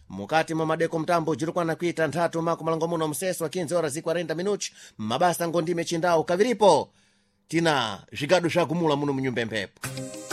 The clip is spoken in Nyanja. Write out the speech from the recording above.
mukati mwa madeko mtambo jirikwana kuita nthatu mako malango muno mseso wa 15 horas 40 minutos mabasa ngondime chindawu kaviripo tina zvikadu zvakumula muno munyumba mphepo.